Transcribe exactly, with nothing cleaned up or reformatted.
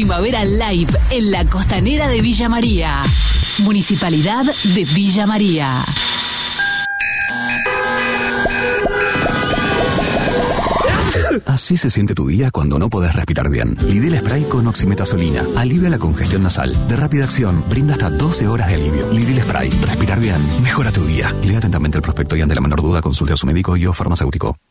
Primavera Live en la Costanera de Villa María. Municipalidad de Villa María. Así se siente tu día cuando no podés respirar bien. Lidl Spray con oximetazolina alivia la congestión nasal. De rápida acción, brinda hasta doce horas de alivio. Lidl Spray. Respirar bien. Mejora tu día. Lea atentamente el prospecto y ante la menor duda consulte a su médico y o farmacéutico.